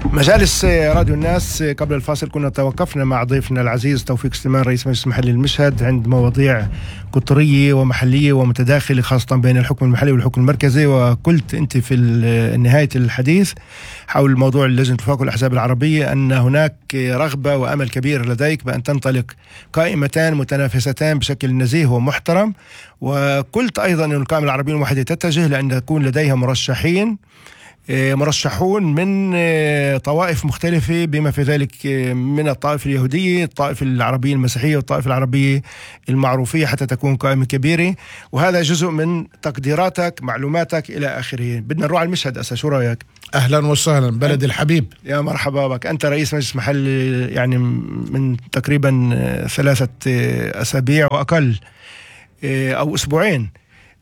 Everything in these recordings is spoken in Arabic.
مجالس راديو الناس. قبل الفاصل كنا توقفنا مع ضيفنا العزيز توفيق سليمان رئيس مجلس محلي المشهد عند مواضيع قطرية ومحلية ومتداخلة خاصة بين الحكم المحلي والحكم المركزي، وقلت أنت في نهاية الحديث حول موضوع لجنة الوفاق والأحزاب العربية أن هناك رغبة وأمل كبير لديك بأن تنطلق قائمتان متنافستان بشكل نزيه ومحترم، وقلت أيضا أن القائمة العربية الموحدة تتجه لأن يكون لديها مرشحون من طوائف مختلفة، بما في ذلك من الطائفة اليهودية، الطائفة العربية المسيحية، والطائفة العربية المعروفية، حتى تكون قائمة كبيرة. وهذا جزء من تقديراتك، معلوماتك إلى آخره. بدنا نروح على المشهد أسا، شو رأيك؟ أهلا وسهلا بلد الحبيب. يا مرحبا بك. أنت رئيس مجلس محلي يعني من تقريبا 3 أسابيع وأقل أو أسبوعين،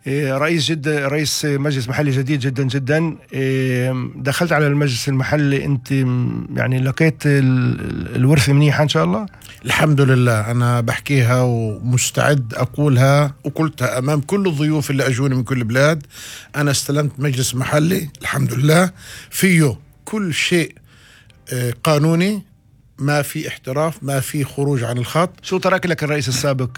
رئيس مجلس محلي جديد جدا جدا. دخلت على المجلس المحلي، انت يعني لقيت الورثة منيحة ان شاء الله؟ الحمد لله، انا بحكيها ومستعد اقولها، وقلتها امام كل الضيوف اللي اجوني من كل بلاد. انا استلمت مجلس محلي الحمد لله فيه كل شيء قانوني، ما في احتراف، ما في خروج عن الخط. شو ترك لك الرئيس السابق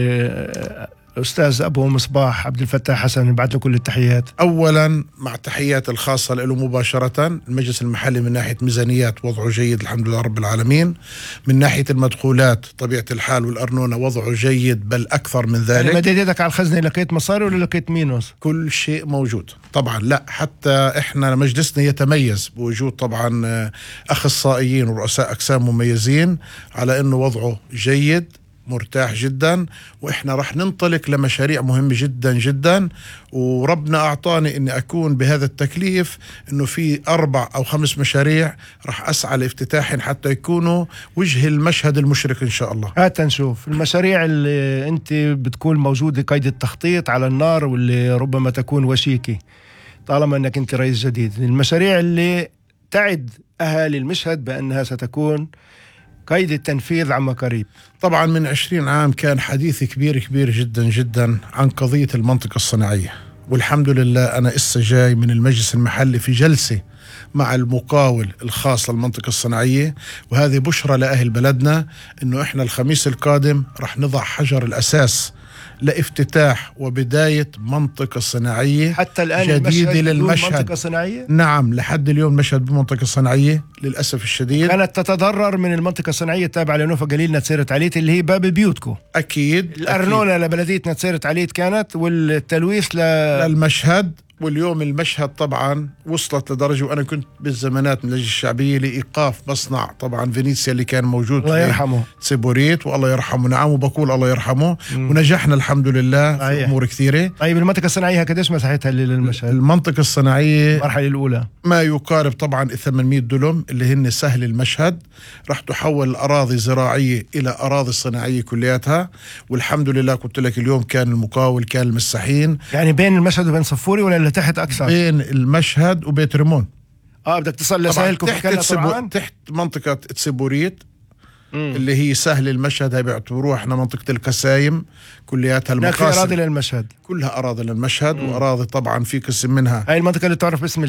الأستاذ أبو مصباح عبد الفتاح حسن؟ نبعث له كل التحيات. أولا مع تحيات الخاصة له مباشرة. المجلس المحلي من ناحية ميزانيات وضعه جيد الحمد لله رب العالمين. من ناحية المدخولات طبيعة الحال والأرنونة وضعه جيد، بل أكثر من ذلك. يعني مديت يدك على الخزنة، لقيت مصاري ولا لقيت مينوس؟ كل شيء موجود طبعا. لا، حتى إحنا مجلسنا يتميز بوجود طبعا أخصائيين ورؤساء أقسام مميزين، على أنه وضعه جيد مرتاح جدا. وإحنا رح ننطلق لمشاريع مهمة جدا جدا، وربنا أعطاني أني أكون بهذا التكليف أنه في 4 أو 5 مشاريع رح أسعى لافتتاحهم حتى يكونوا وجه المشهد المشرق إن شاء الله. هات نشوف المشاريع اللي أنت بتكون موجودة قيد التخطيط على النار، واللي ربما تكون وشيكة طالما أنك أنت رئيس جديد. المشاريع اللي تعد أهالي المشهد بأنها ستكون قيد التنفيذ عما قريب. طبعا من 20 عام كان حديث كبير جدا جدا عن قضية المنطقة الصناعية، والحمد لله أنا جاي من المجلس المحلي في جلسة مع المقاول الخاص للمنطقة الصناعية، وهذه بشرى لأهل بلدنا إنه إحنا الخميس القادم رح نضع حجر الأساس لافتتاح وبداية منطقة صناعية حتى الآن جديدة للمشهد. منطقة صناعية؟ نعم، لحد اليوم مشهد بمنطقة صناعية للأسف الشديد. كانت تتضرر من المنطقة الصناعية التابعة لنوفا قليل نتسيرة عليت، اللي هي باب بيوتكو. أكيد الأرنونة لبلدية نتسيرة عليت كانت، والتلويث للمشهد. واليوم المشهد طبعا وصلت لدرجة، وأنا كنت بالزمانات من اللجنة الشعبية لإيقاف مصنع طبعا فينيسيا اللي كان موجود الله يرحمه سيبوريت، والله يرحمه. نعم، وبقول الله يرحمه. ونجحنا الحمد لله في أمور كثيرة. طيب المنطقة الصناعية قديش مساحتها للمشهد؟ المنطقة الصناعية المرحلة الأولى ما يقارب طبعا 800 دلم اللي هن سهل المشهد. راح تحول الأراضي زراعية إلى أراضي صناعية كلياتها، والحمد لله قلت لك اليوم كان المقاول كان المساحين. يعني بين المشهد وبين صفوري ولا تحت أكثر؟ بين المشهد وبيت ريمون. بدك تصل لساهلكم تحت منطقة تسيبوريت اللي هي سهل المشهد، هاي بيعتبروها احنا منطقة القسايم كلياتها. المقاسم أراضي للمشهد، كلها أراضي للمشهد. وأراضي طبعا في قسم منها هاي المنطقة اللي تعرف باسم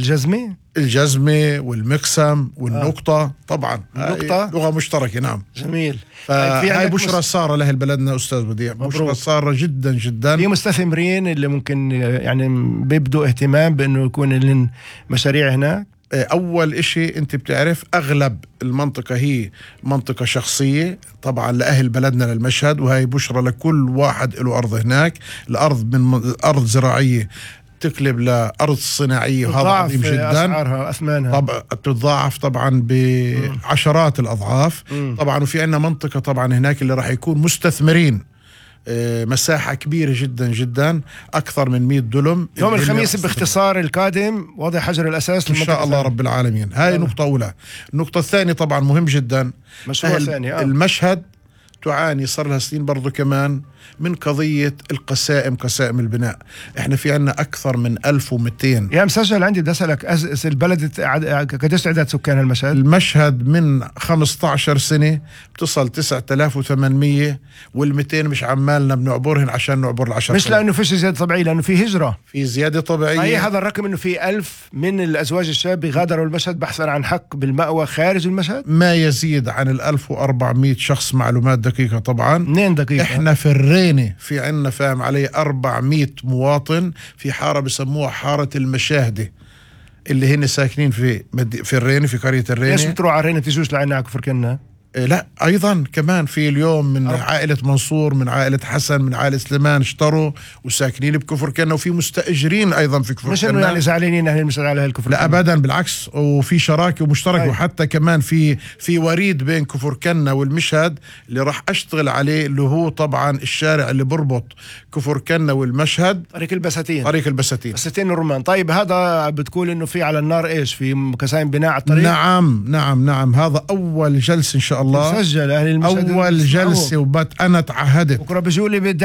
الجزمة والمقسم والنقطة. طبعا النقطة لغة مشتركة. نعم، جميل. هاي بشرى صارة لأهل بلدنا أستاذ بديع، بشرى صارة جدا جدا. في مستثمرين اللي ممكن يعني بيبدوا اهتمام بأنه يكون لهم مشاريع هناك. أول إشي أنت بتعرف أغلب المنطقة هي منطقة شخصية طبعا لأهل بلدنا للمشهد، وهي بشرى لكل واحد له أرض هناك. الأرض من أرض زراعية تقلب لأرض صناعية، وهذا عظيم جدا. أسعارها أثمانها طبعا تتضاعف طبعا بعشرات الأضعاف. طبعا وفي عنا منطقة طبعا هناك اللي راح يكون مستثمرين مساحة كبيرة جدا جدا، أكثر من 100 دلم. يوم الخميس باختصار القادم وضع حجر الأساس إن شاء الله رب العالمين. هاي نقطة أولى. النقطة الثانية طبعا مهم جدا، مشروع ثاني المشهد تعاني صار لها سنين برضو كمان من قضية القسائم، قسائم البناء. احنا في عنا أكثر من 1200. يا مسجل عندي بدي أسألك البلد قديش عدد سكان المشهد؟ المشهد من 15 سنة بتصل 9800، وال200 مش عمالنا بنعبرهن عشان نعبر ال10. مش لأنه فيش زيادة طبيعية، لأنه في هجرة، في زيادة طبيعية. أي هذا الرقم إنه في 1000 من الأزواج الشاب غادروا المشهد بحثا عن حق بالمأوى خارج المشهد. ما يزيد عن 1400 شخص، معلومات دقيقة طبعا. منين دقيقة؟ احنا في الرينة في عنا فاهم علي 400 مواطن في حارة بسموها حارة المشاهدة، اللي هن ساكنين في الرينة، في قرية الرينة. ليش بتروح على الرينة تجوش لعنا كفر كنا؟ لا أيضا كمان في اليوم من عائلة منصور، من عائلة حسن، من عائلة سليمان اشتروا وساكنين بكفر كنا، وفي مستأجرين أيضا في كفر مش كنا. إنه يعني زعلانين أهل المشهد على هالكفر؟ لا أبدا، بالعكس، وفي شراكة ومشتركة. وحتى كمان في وريد بين كفر كنا والمشهد اللي راح أشتغل عليه، اللي هو طبعا الشارع اللي بربط كفر كنا والمشهد، طريق البساتين. طريق البساتين، بساتين الرمان. طيب هذا بتقول إنه في على النار إيش، في قسائم بناء على الطريق؟ نعم. هذا أول جلسة إن شاء الله، مسجل أهل المشهد أول جلسة، وبت أنا تعهدت بكرة بيجوا لي